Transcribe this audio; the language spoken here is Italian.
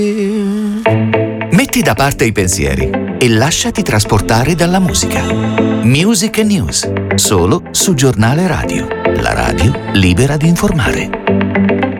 Metti da parte i pensieri e lasciati trasportare dalla musica. Music and News, solo su Giornale Radio, la radio libera di informare.